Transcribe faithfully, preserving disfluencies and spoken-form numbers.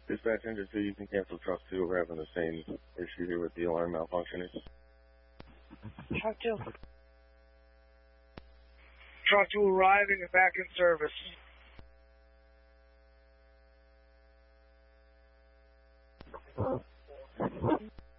Dispatch engine two, you can cancel truck two. We're having the same issue here with the alarm malfunctioning. Truck two. Truck two arriving and back in service.